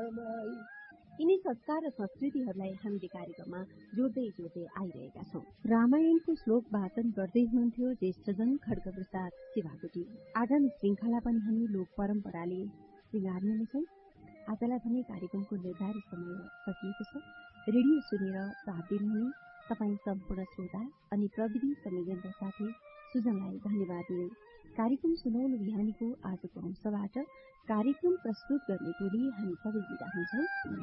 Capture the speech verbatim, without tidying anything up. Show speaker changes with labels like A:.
A: यिनी संस्कार र संस्कृतिहरूलाई हामीले कार्यक्रममा जोड्दै जोड्दै आइरहेका छौं। रामायणको श्लोक वाचन गर्दै हुनुहुन्थ्यो ज्येष्ठजन खड्ग प्रसाद शिवाकोटी। आगामी श्रृङ्खला पनि हामी लोक परम्पराले श्रृङ्गार्ने नै छौं। आजलाई भने कार्यक्रमको निर्धारित समय सकिएको छ। रेडियो सुनेर साथ दिनुहुने तपाईँ सम्पूर्ण श्रोता अनि प्रविधि संयोजनका साथै सुजनलाई धन्यवाद दिने। कार्यक्रम सुनौलो बिहानीको आजको अंशबाट कार्यक्रम प्रस्तुत गर्ने टोली हामी सबै बिदा हुन्छौं।